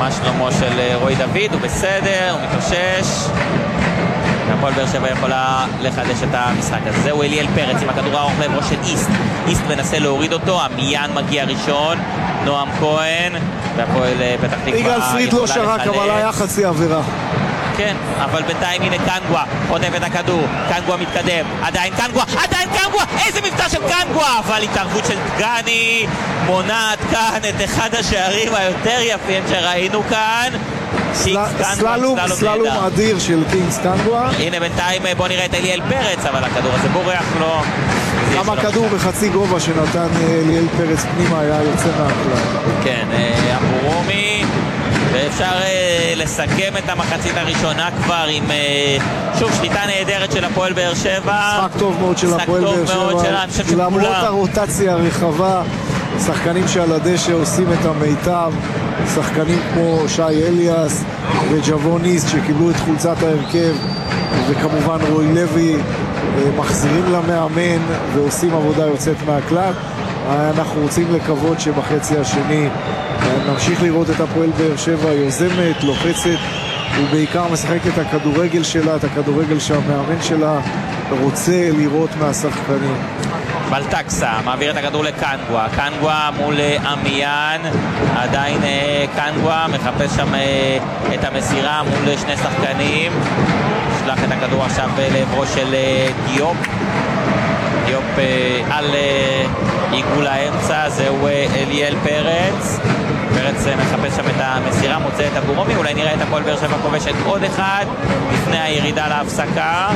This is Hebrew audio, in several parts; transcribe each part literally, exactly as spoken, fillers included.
מה שלמה של רוי דוד? הוא בסדר, הוא מתאושש. הפועל באר שבע יכולה לחדש את המשחק הזה. זהו אליאל פרץ עם הכדור הארוך לעברו של איסט. איסט מנסה להוריד אותו, עמיין מגיע ראשון, נועם כהן, והפועל פתח תקווה יגאל פריד לא שרק, אבל היה חצי עבירה. כן, אבל בינתיים הנה קנגווה חוטף את הכדור, קנגווה מתקדם, עדיין קנגווה, עדיין קנגווה, איזה מבצע של קנגווה, אבל התערבות של דגני מונעת כאן את אחד השערים היותר יפים שראינו כאן. סללום, סללום אדיר של קינגס קנגווה. הנה בינתיים בוא נראה את אליאל פרץ, אבל הכדור הזה בורח לו. גם הכדור בחצי גובה שנתן אליאל פרץ פנימה היה יוצא מהכלל. כן, אבורומי, ואפשר לסכם את המחצית הראשונה כבר עם שוב שליטה נהדרת של הפועל באר שבע. משחק טוב מאוד של הפועל באר שבע, למרות הרוטציה הרחבה, שחקנים שעל הדשא עושים את המיטב, שחקנים כמו שי אליאס וג'בוניסט שקיבלו את חולצת ההרכב, וכמובן רוי לוי מחזירים למאמן ועושים עבודה יוצאת מהכלל. אנחנו רוצים לקוות שבחצי השני נמשיך לראות את הפועל באר שבע יוזמת, לוחצת ובעיקר משחקת את הכדורגל שלה, את הכדורגל שהמאמן שלה רוצה לראות מהשחקנים. בלטקסה מעביר את הכדור לקנגווה, קנגווה מול עמיין, עדיין קנגווה מחפש שם את המסירה מול שני שחקנים, שלח את הכדור עכשיו לעברו של דיופ, דיופ על עיגול האמצע, זהו אליאל פרץ, פרץ מחפש שם את המסירה, מוצא את אבורומי, אולי נראה את הפועל באר שבע כובשת עוד אחד לפני הירידה להפסקה,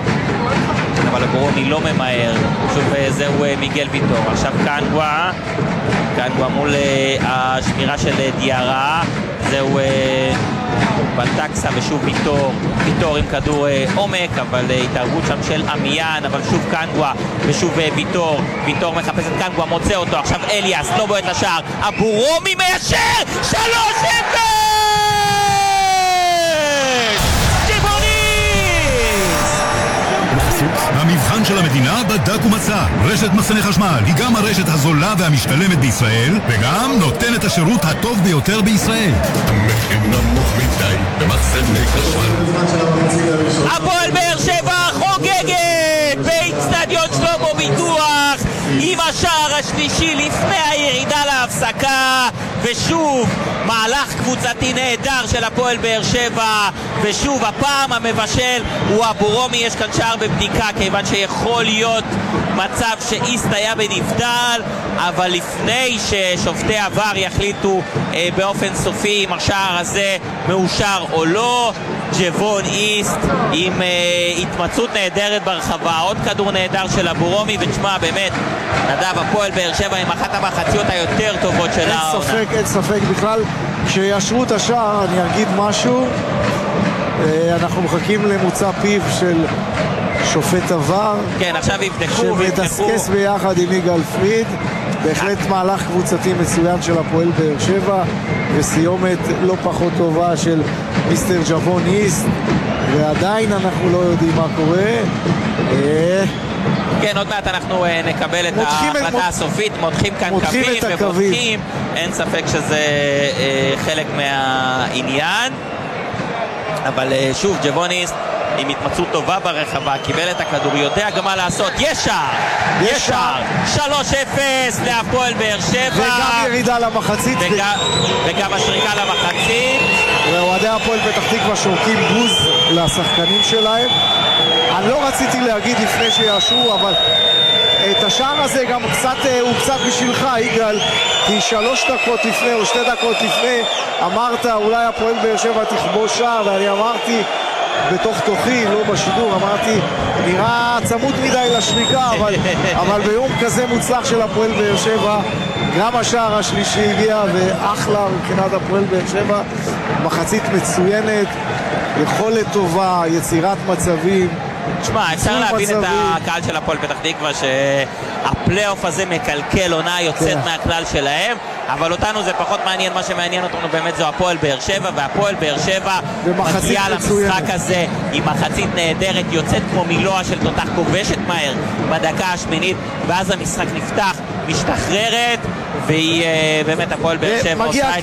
אבל אבורומי לא ממהר, שוב זהו מיגל ויטור, עכשיו קנגווה, קנגווה מול השמירה של דיארה, זהו בלטקסה ושוב ויטור, ויטור עם כדור עומק, אבל התערבות שם של עמיין, אבל שוב קנגווה ושוב ויטור, ויטור מחפש את קנגווה, מוצא אותו, עכשיו אליאס לא בועט לשער, אבורומי מיישר, שלוש אפס! המבחן של המדינה בדק ומצא. רשת מחסני חשמל היא גם הרשת הזולה והמשתלמת בישראל, וגם נותנת השירות הטוב ביותר בישראל. המחיר נמוך מדי במחסני חשמל. הפועל באר שבע חוגגת באצטדיון שלמה ביטוח עם השער השלישי לפני הירידה להפסקה, ושוב מהלך קבוצתי נהדר של הפועל באר שבע, ושוב הפעם המבשל הוא אבורומי. יש כאן שער בבדיקה כיוון שיכול להיות מצב שאיסט היה בנבדל, אבל לפני ששופטי עבר יחליטו אה, באופן סופי אם השער הזה מאושר או לא, ג'בון איסט עם אה, התמצאות נהדרת ברחבה, עוד כדור נהדר של אבורומי, ותשמע באמת נדב, הפועל באר שבע עם אחת המחציות היותר טובות של העונה. אין ספק, אין ספק בכלל. כשישרו את השער אני אגיד משהו, אנחנו מחכים למוצא פיו של שופט עבר, כן, עכשיו יבדקו שמדסקס ביחד עם יגאל פריד. בהחלט מהלך קבוצתי מצוין של הפועל באר שבע, וסיומת לא פחות טובה של מיסטר ג'בון איסט, ועדיין אנחנו לא יודעים מה קורה. כן, עוד מעט אנחנו נקבל את ההחלטה הסופית, מותחים כאן קווים ובודקים, אין ספק שזה חלק מהעניין, אבל שוב ג'בוניסט עם התמצאות טובה ברחבה, קיבל את הכדור, יודע גם מה לעשות, יש שער, יש שער, שלוש אפס להפועל באר שבע, וגם ירידה למחצית, וגם, וגם השריקה למחצית, ואוהדי הפועל פתח תקווה שורקים בוז לשחקנים שלהם. אני לא רציתי להגיד לפני שיאשרו, אבל את השער הזה גם קצת, הוא קצת בשבילך יגאל, כי שלוש דקות לפני או שתי דקות לפני אמרת אולי הפועל באר שבע תכבוש שער, ואני אמרתי בתוך תוכי, לא בשידור, אמרתי נראה צמוד מדי לשריקה, אבל, אבל ביום כזה מוצלח של הפועל באר שבע גם השער השלישי הגיע, ואחלה מבחינת הפועל באר שבע, מחצית מצוינת, יכולת טובה, יצירת מצבים. תשמע, אפשר להבין את הקהל של הפועל פתח תקווה שהפלייאוף הזה מקלקל, עונה יוצאת מהכלל שלהם, אבל אותנו זה פחות מעניין, מה שמעניין אותנו באמת זו הפועל באר שבע, והפועל באר שבע מגיעה למשחק הזה עם מחצית נהדרת, יוצאת כמו מילואה של תותח, כובשת מהר בדקה השמינית, ואז המשחק נפתח, משתחררת, והיא באמת הפועל באר שבע עושה את